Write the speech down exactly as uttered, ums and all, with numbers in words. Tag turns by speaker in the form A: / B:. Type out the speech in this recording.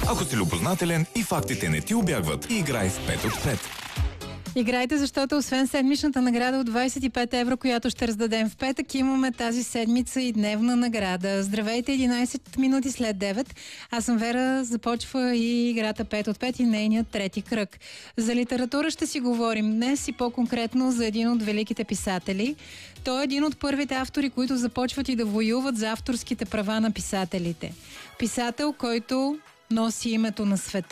A: Ако си любознателен и фактите не ти убягват, играй в пет от пет.
B: Играйте, защото освен седмичната награда от двайсет и пет евро, която ще раздадем в петък, имаме тази седмица и дневна награда. Здравейте, единайсет минути след девет. Аз съм Вера, започва и играта пет от пет и нейният трети кръг. За литература ще си говорим днес и по-конкретно за един от великите писатели. Той е един от първите автори, които започват и да воюват за авторските права на писателите. Писател, който носи името на света.